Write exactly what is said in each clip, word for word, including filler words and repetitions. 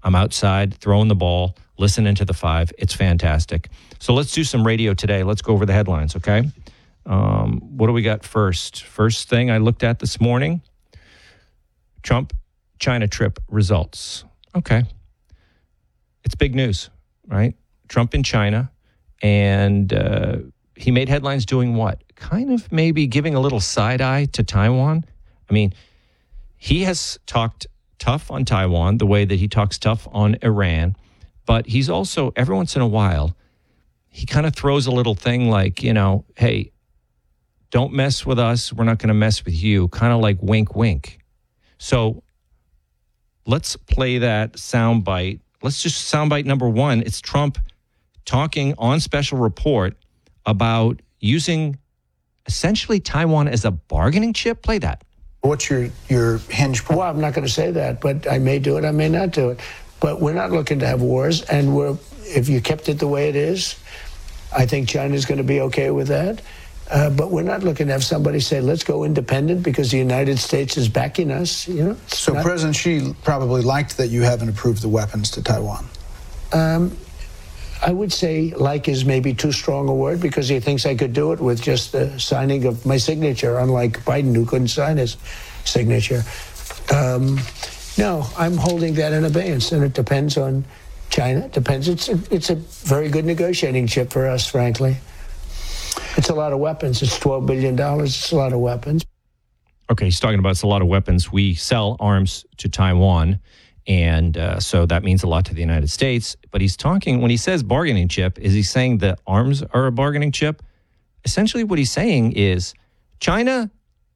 I'm outside throwing the ball, listening to the five. It's fantastic. So let's do some radio today. Let's go over the headlines, okay? Um, what do we got first? First thing I looked at this morning, Trump China trip results. Okay. It's big news, right? Trump in China, and uh, he made headlines doing what? Kind of maybe giving a little side eye to Taiwan. I mean, he has talked tough on Taiwan the way that he talks tough on Iran, but he's also, every once in a while, he kind of throws a little thing like, you know, hey, don't mess with us. We're not going to mess with you. Kind of like wink, wink. So let's play that soundbite. Let's just soundbite number one. It's Trump talking on Special Report about using essentially Taiwan as a bargaining chip. Play that. What's your, your hinge point? Well, I'm not going to say that, but I may do it, I may not do it. But we're not looking to have wars, and we're, if you kept it the way it is, I think China's going to be okay with that. Uh, but we're not looking to have somebody say, let's go independent because the United States is backing us. You know. So not, President Xi probably liked that you haven't approved the weapons to Taiwan. Um, I would say like is maybe too strong a word because he thinks I could do it with just the signing of my signature, unlike Biden who couldn't sign his signature. Um, no, I'm holding that in abeyance, and it depends on China. It depends. It's a, it's a very good negotiating chip for us, frankly. It's a lot of weapons. It's twelve billion dollars. It's a lot of weapons. Okay, he's talking about it's a lot of weapons. We sell arms to Taiwan, and uh, so that means a lot to the United States. But he's talking, when he says bargaining chip, is he saying that arms are a bargaining chip? Essentially what he's saying is China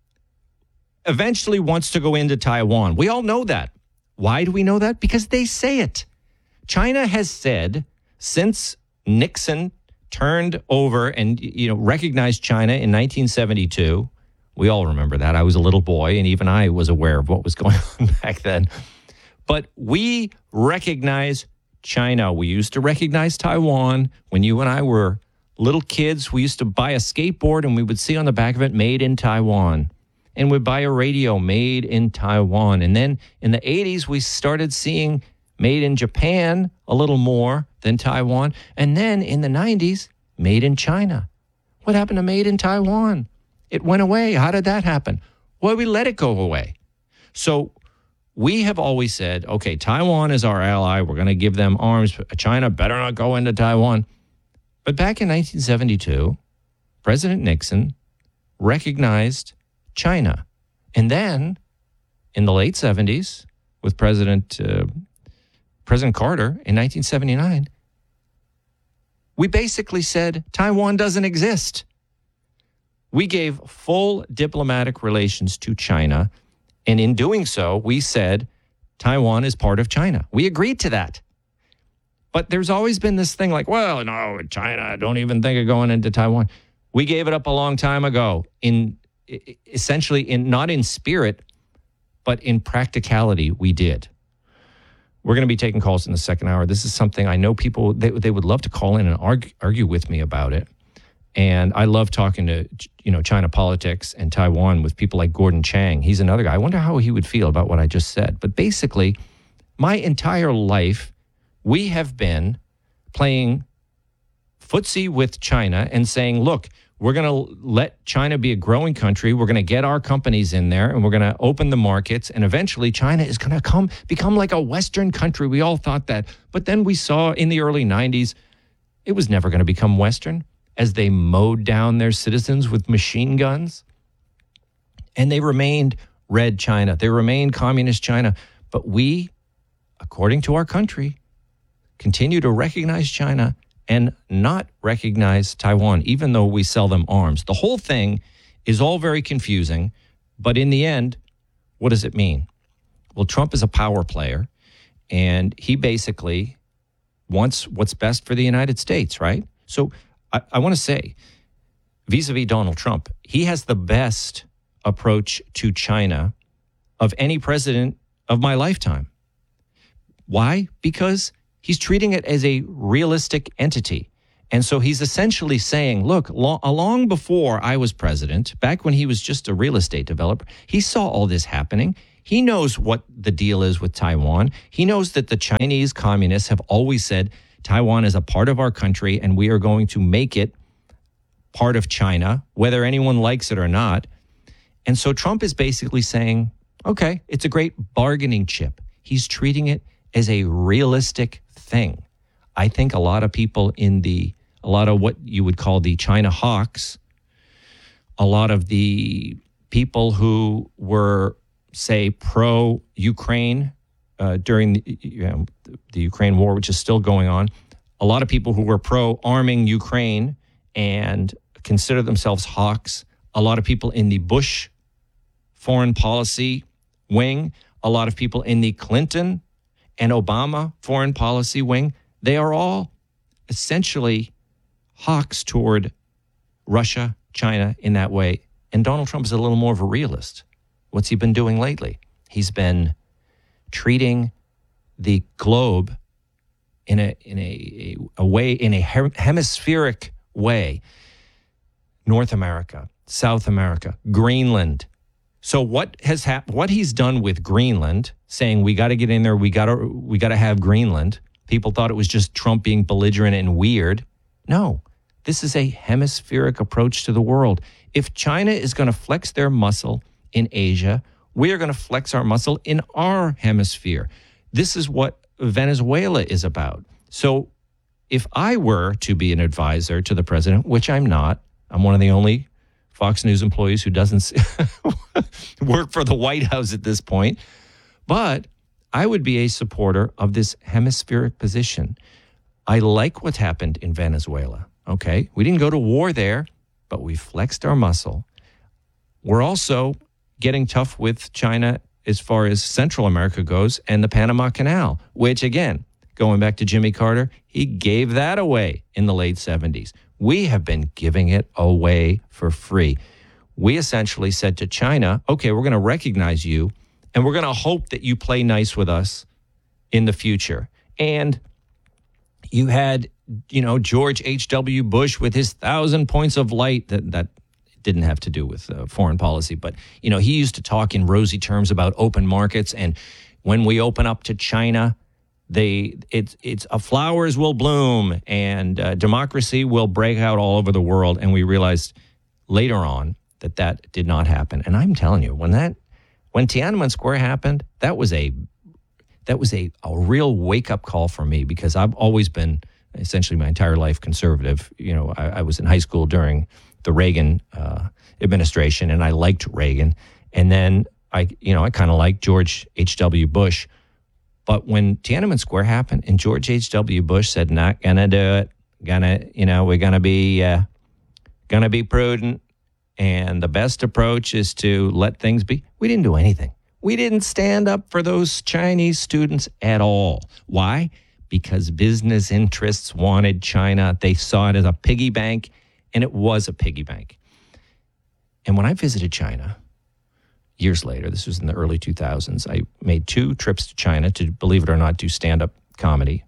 eventually wants to go into Taiwan. We all know that. Why do we know that? Because they say it. China has said since Nixon turned over and, you know, recognized China in nineteen seventy-two. We all remember that. I was a little boy, and even I was aware of what was going on back then. But we recognize China. We used to recognize Taiwan. When you and I were little kids, we used to buy a skateboard, and we would see on the back of it, made in Taiwan. And we'd buy a radio, made in Taiwan. And then in the eighties, we started seeing made in Japan a little more than Taiwan. And then in the nineties, made in China. What happened to made in Taiwan? It went away. How did that happen? Well, we let it go away. So we have always said, okay, Taiwan is our ally. We're going to give them arms. China better not go into Taiwan. But back in nineteen seventy-two, President Nixon recognized China. And then in the late seventies, with President uh, President Carter in nineteen seventy-nine, we basically said Taiwan doesn't exist. We gave full diplomatic relations to China, and in doing so, we said Taiwan is part of China. We agreed to that. But there's always been this thing like, well, no, China, don't even think of going into Taiwan. We gave it up a long time ago, in essentially in not in spirit, but in practicality, we did. We're going to be taking calls in the second hour. This is something I know people, they, they would love to call in and argue, argue with me about it. And I love talking to, you know, China politics and Taiwan with people like Gordon Chang. He's another guy. I wonder how he would feel about what I just said. But basically, my entire life, we have been playing footsie with China and saying, look, we're going to let China be a growing country. We're going to get our companies in there, and we're going to open the markets. And eventually China is going to come become like a Western country. We all thought that. But then we saw in the early nineties, it was never going to become Western as they mowed down their citizens with machine guns. And they remained red China. They remained communist China. But we, according to our country, continue to recognize China and not recognize Taiwan, even though we sell them arms. The whole thing is all very confusing, but in the end, what does it mean? Well, Trump is a power player, and he basically wants what's best for the United States, right? So I, I want to say, vis-a-vis Donald Trump, he has the best approach to China of any president of my lifetime. Why? Because he's treating it as a realistic entity. And so he's essentially saying, look, lo- long before I was president, back when he was just a real estate developer, he saw all this happening. He knows what the deal is with Taiwan. He knows that the Chinese communists have always said Taiwan is a part of our country and we are going to make it part of China, whether anyone likes it or not. And so Trump is basically saying, okay, it's a great bargaining chip. He's treating it as a realistic thing. I think a lot of people in the, a lot of what you would call the China hawks, a lot of the people who were, say, pro-Ukraine uh, during the, you know, the Ukraine war, which is still going on, a lot of people who were pro-arming Ukraine and consider themselves hawks, a lot of people in the Bush foreign policy wing, a lot of people in the Clinton and Obama foreign policy wing, they are all essentially hawks toward Russia, China in that way. And Donald Trump is a little more of a realist. What's he been doing lately? He's been treating the globe in a in a, a, a way, in a hemispheric way. North America, South America, Greenland. So what has happened? What he's done with Greenland, saying we got to get in there, we got to we got to have Greenland. People thought it was just Trump being belligerent and weird. No, this is a hemispheric approach to the world. If China is going to flex their muscle in Asia, we are going to flex our muscle in our hemisphere. This is what Venezuela is about. So if I were to be an advisor to the president, which I'm not, I'm one of the only Fox News employees who doesn't work for the White House at this point, but I would be a supporter of this hemispheric position. I like what happened in Venezuela, okay? We didn't go to war there, but we flexed our muscle. We're also getting tough with China as far as Central America goes and the Panama Canal, which, again, going back to Jimmy Carter, he gave that away in the late seventies. We have been giving it away for free. We essentially said to China, okay, we're going to recognize you, and we're going to hope that you play nice with us in the future. And you had, you know, George H W. Bush with his thousand points of light. That that didn't have to do with uh, foreign policy, but, you know, he used to talk in rosy terms about open markets. And when we open up to China, they it's it's a flowers will bloom and uh, democracy will break out all over the world. And we realized later on that that did not happen. And I'm telling you, when that when Tiananmen Square happened, that was a that was a, a real wake up call for me, because I've always been essentially my entire life conservative. You know, I, I was in high school during the Reagan uh, administration, and I liked Reagan. And then I, you know, I kind of liked George H W. Bush. But when Tiananmen Square happened and George H W. Bush said, not going to do it, gonna, you know, we're going to be, uh, going to be prudent. And the best approach is to let things be. We didn't do anything. We didn't stand up for those Chinese students at all. Why? Because business interests wanted China. They saw it as a piggy bank, and it was a piggy bank. And when I visited China years later, this was in the early two thousands, I made two trips to China to, believe it or not, do stand-up comedy.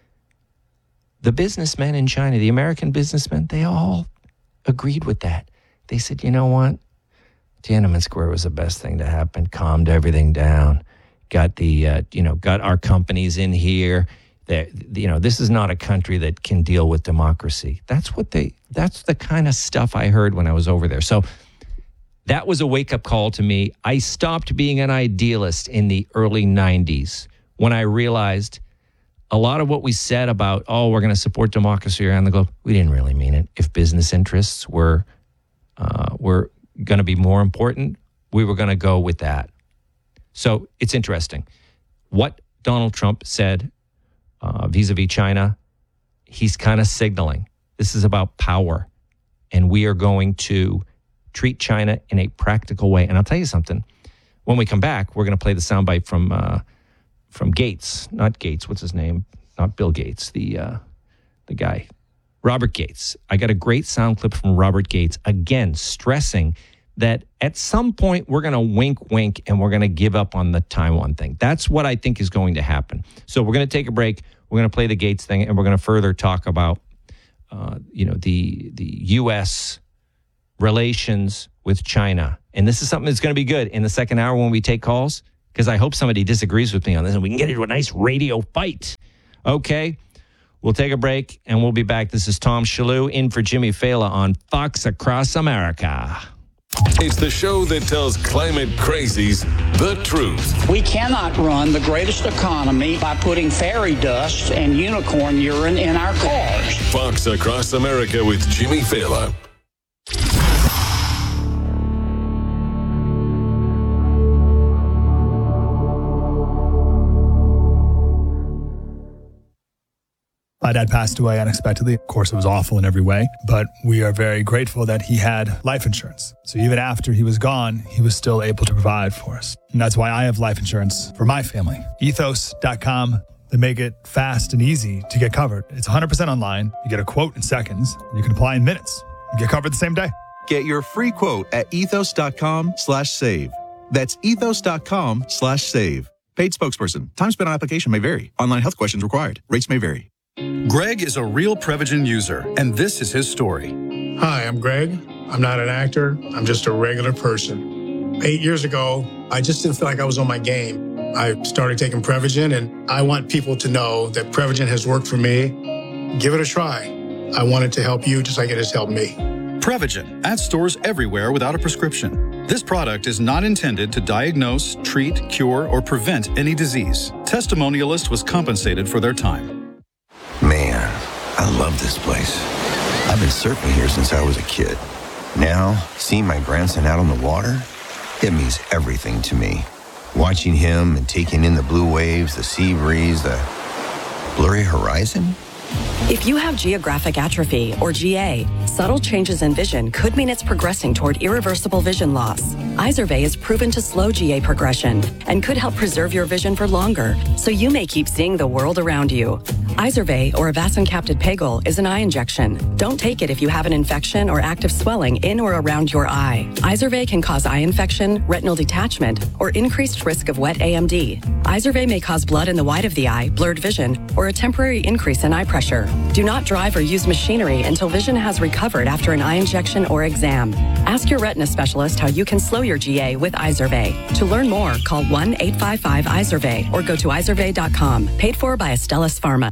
The businessmen in China, the American businessmen, they all agreed with that. They said, you know what? Tiananmen Square was the best thing to happen. Calmed everything down. Got the, uh, you know, got our companies in here. That, you know, this is not a country that can deal with democracy. That's what they. That's the kind of stuff I heard when I was over there. So that was a wake-up call to me. I stopped being an idealist in the early nineties when I realized a lot of what we said about, oh, we're going to support democracy around the globe, we didn't really mean it. If business interests were uh, were going to be more important, we were going to go with that. So it's interesting. What Donald Trump said uh, vis-a-vis China, he's kind of signaling this is about power, and we are going to treat China in a practical way. And I'll tell you something. When we come back, we're going to play the soundbite from uh, from Gates, not Gates. What's his name? Not Bill Gates. The uh, the guy, Robert Gates. I got a great sound clip from Robert Gates, again stressing that at some point we're going to wink, wink, and we're going to give up on the Taiwan thing. That's what I think is going to happen. So we're going to take a break. We're going to play the Gates thing, and we're going to further talk about uh, you know the the U S relations with China. And this is something that's going to be good in the second hour when we take calls. because I hope somebody disagrees with me on this and we can get into a nice radio fight. Okay, we'll take a break and we'll be back. This is Tom Shalhoub in for Jimmy Fallon on Fox Across America. It's the show that tells climate crazies the truth. We cannot run the greatest economy by putting fairy dust and unicorn urine in our cars. Fox Across America with Jimmy Fallon. My dad passed away unexpectedly. Of course, it was awful in every way, but we are very grateful that he had life insurance. So even after he was gone, he was still able to provide for us. And that's why I have life insurance for my family. ethos dot com. They make it fast and easy to get covered. It's one hundred percent online. You get a quote in seconds. And you can apply in minutes. You get covered the same day. Get your free quote at ethos dot com slash save. That's ethos dot com slash save. Paid spokesperson. Time spent on application may vary. Online health questions required. Rates may vary. Greg is a real Prevagen user, and this is his story. Hi, I'm Greg. I'm not an actor. I'm just a regular person. Eight years ago, I just didn't feel like I was on my game. I started taking Prevagen, and I want people to know that Prevagen has worked for me. Give it a try. I want it to help you just like it has helped me. Prevagen, at stores everywhere without a prescription. This product is not intended to diagnose, treat, cure, or prevent any disease. Testimonialist was compensated for their time. Man, I love this place. I've been surfing here since I was a kid. Now, seeing my grandson out on the water, it means everything to me. Watching him and taking in the blue waves, the sea breeze, the blurry horizon. If you have geographic atrophy, or G A, subtle changes in vision could mean it's progressing toward irreversible vision loss. Izervay is proven to slow G A progression and could help preserve your vision for longer, so you may keep seeing the world around you. Izervay, or avacincaptad pegol, is an eye injection. Don't take it if you have an infection or active swelling in or around your eye. Izervay can cause eye infection, retinal detachment, or increased risk of wet A M D. Izervay may cause blood in the white of the eye, blurred vision, or a temporary increase in eye pressure. Do not drive or use machinery until vision has recovered after an eye injection or exam. Ask your retina specialist how you can slow your G A with Izervay. To learn more, call one eight five five Izervay or go to izervay dot com. Paid for by Astellas Pharma.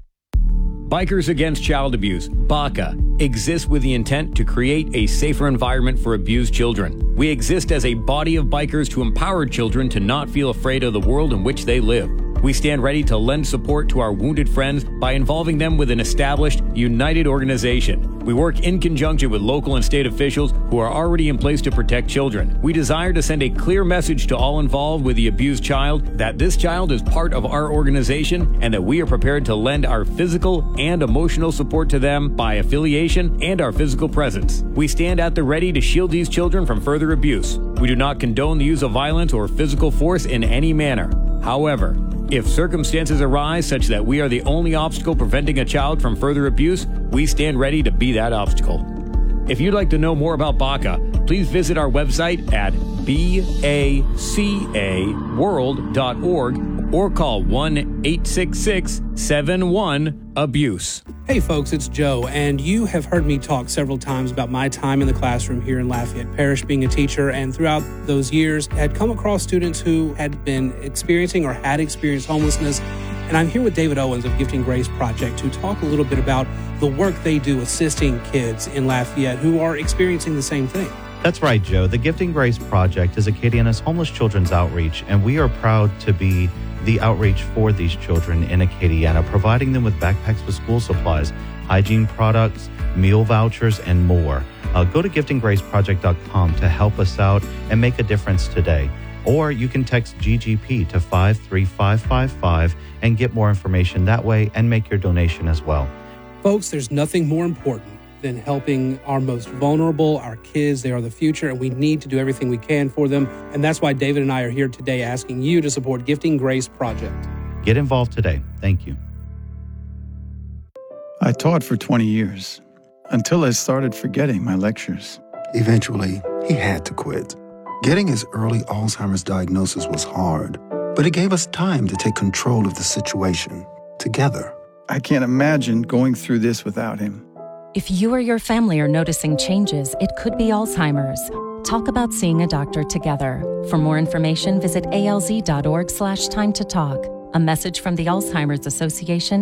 Bikers Against Child Abuse, BACA, exists with the intent to create a safer environment for abused children. We exist as a body of bikers to empower children to not feel afraid of the world in which they live. We stand ready to lend support to our wounded friends by involving them with an established, united organization. We work in conjunction with local and state officials who are already in place to protect children. We desire to send a clear message to all involved with the abused child that this child is part of our organization and that we are prepared to lend our physical and emotional support to them by affiliation and our physical presence. We stand at the ready to shield these children from further abuse. We do not condone the use of violence or physical force in any manner. However, if circumstances arise such that we are the only obstacle preventing a child from further abuse, we stand ready to be that obstacle. If you'd like to know more about BACA, please visit our website at baca world dot org or call one eight six six seven one abuse. Hey folks, it's Joe, and you have heard me talk several times about my time in the classroom here in Lafayette Parish being a teacher, and throughout those years had come across students who had been experiencing or had experienced homelessness. And I'm here with David Owens of Gifting Grace Project to talk a little bit about the work they do assisting kids in Lafayette who are experiencing the same thing. That's right, Joe. The Gifting Grace Project is Acadiana's homeless children's outreach, and we are proud to be the outreach for these children in Acadiana, providing them with backpacks with school supplies, hygiene products, meal vouchers, and more. Uh, go to gifting grace project dot com to help us out and make a difference today. Or you can text G G P to five three five five five and get more information that way and make your donation as well. Folks, there's nothing more important than helping our most vulnerable, our kids. They are the future, and we need to do everything we can for them. And that's why David and I are here today asking you to support Gifting Grace Project. Get involved today. Thank you. I taught for twenty years until I started forgetting my lectures. Eventually, he had to quit. Getting his early Alzheimer's diagnosis was hard, but it gave us time to take control of the situation together. I can't imagine going through this without him. If you or your family are noticing changes, it could be Alzheimer's. talk about seeing a doctor together. For more information, visit alz.org slash time to talk. A message from the Alzheimer's Association